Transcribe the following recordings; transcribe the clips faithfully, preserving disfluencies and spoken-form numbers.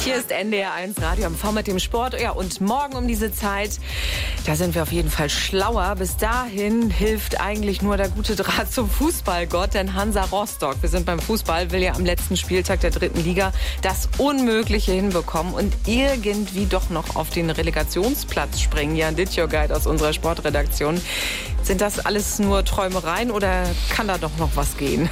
Hier ist N D R eins Radio M V mit dem Sport. Ja, und morgen um diese Zeit, da sind wir auf jeden Fall schlauer. Bis dahin hilft eigentlich nur der gute Draht zum Fußballgott, denn Hansa Rostock, wir sind beim Fußball, will ja am letzten Spieltag der dritten Liga das Unmögliche hinbekommen und irgendwie doch noch auf den Relegationsplatz springen. Jan Dittjörgeit aus unserer Sportredaktion. Sind das alles nur Träumereien oder kann da doch noch was gehen?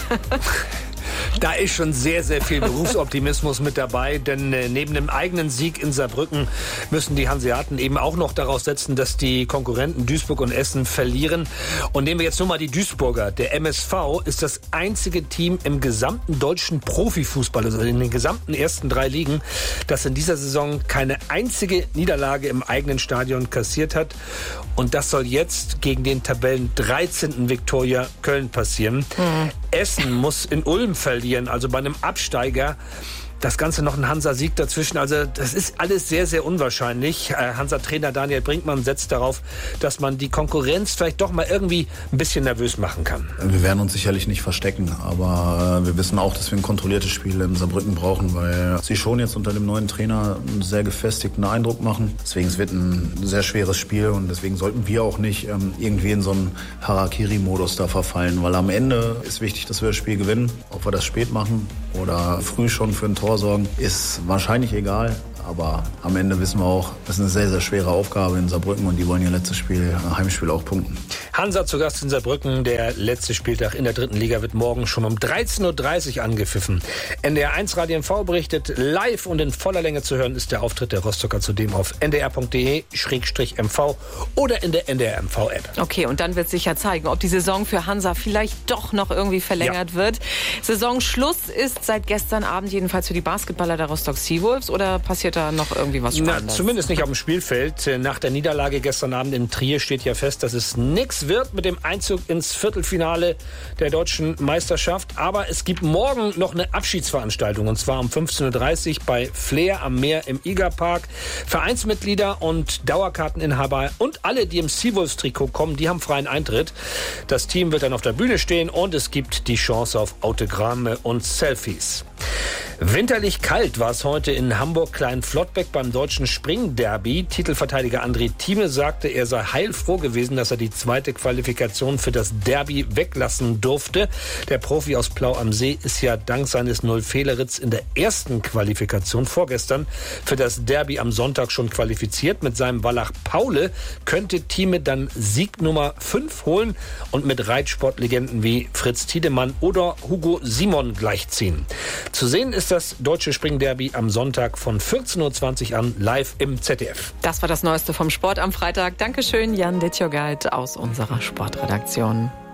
Da ist schon sehr, sehr viel Berufsoptimismus mit dabei, denn äh, neben dem eigenen Sieg in Saarbrücken müssen die Hanseaten eben auch noch daraus setzen, dass die Konkurrenten Duisburg und Essen verlieren. Und nehmen wir jetzt nur mal die Duisburger. Der M S V ist das einzige Team im gesamten deutschen Profifußball, also in den gesamten ersten drei Ligen, das in dieser Saison keine einzige Niederlage im eigenen Stadion kassiert hat. Und das soll jetzt gegen den Tabellen dreizehnten Viktoria Köln passieren. Mhm. Essen muss in Ulm verlieren, also bei einem Absteiger. Das Ganze noch ein Hansa-Sieg dazwischen. Also das ist alles sehr, sehr unwahrscheinlich. Äh, Hansa-Trainer Daniel Brinkmann setzt darauf, dass man die Konkurrenz vielleicht doch mal irgendwie ein bisschen nervös machen kann. Wir werden uns sicherlich nicht verstecken, aber wir wissen auch, dass wir ein kontrolliertes Spiel in Saarbrücken brauchen, weil sie schon jetzt unter dem neuen Trainer einen sehr gefestigten Eindruck machen. Deswegen es wird ein sehr schweres Spiel und deswegen sollten wir auch nicht ähm, irgendwie in so einen Harakiri-Modus da verfallen, weil am Ende ist wichtig, dass wir das Spiel gewinnen. Ob wir das spät machen oder früh schon für ein Tor sorgen, ist wahrscheinlich egal. Aber am Ende wissen wir auch, das ist eine sehr, sehr schwere Aufgabe in Saarbrücken und die wollen ihr letztes Spiel, Heimspiel auch punkten. Hansa zu Gast in Saarbrücken. Der letzte Spieltag in der dritten Liga wird morgen schon um dreizehn Uhr dreißig angepfiffen. N D R eins Radio M V berichtet, live und in voller Länge zu hören ist der Auftritt der Rostocker zudem auf n d r punkt d e schrägstrich m v oder in der N D R M V App. Okay, und dann wird sich ja zeigen, ob die Saison für Hansa vielleicht doch noch irgendwie verlängert ja. wird. Saisonschluss ist seit gestern Abend jedenfalls für die Basketballer der Rostock Seawolves oder passiert da noch irgendwie was Spannendes? Na, zumindest nicht auf dem Spielfeld. Nach der Niederlage gestern Abend in Trier steht ja fest, dass es nichts wird mit dem Einzug ins Viertelfinale der deutschen Meisterschaft. Aber es gibt morgen noch eine Abschiedsveranstaltung und zwar um fünfzehn Uhr dreißig bei Flair am Meer im Igerpark. Vereinsmitglieder und Dauerkarteninhaber und alle, die im Seawolves-Trikot kommen, die haben freien Eintritt. Das Team wird dann auf der Bühne stehen und es gibt die Chance auf Autogramme und Selfies. Winterlich kalt war es heute in Hamburg-Kleinflottbeck beim deutschen Springderby. Titelverteidiger André Thieme sagte, er sei heilfroh gewesen, dass er die zweite Qualifikation für das Derby weglassen durfte. Der Profi aus Plau am See ist ja dank seines Null-Fehler-Ritts in der ersten Qualifikation vorgestern für das Derby am Sonntag schon qualifiziert. Mit seinem Wallach Paule könnte Thieme dann Sieg Nummer fünf holen und mit Reitsportlegenden wie Fritz Tiedemann oder Hugo Simon gleichziehen. Zu sehen ist das deutsche Springderby am Sonntag von vierzehn Uhr zwanzig an live im Z D F. Das war das Neueste vom Sport am Freitag. Dankeschön, Jan Dittjörgeit aus unserer Sportredaktion.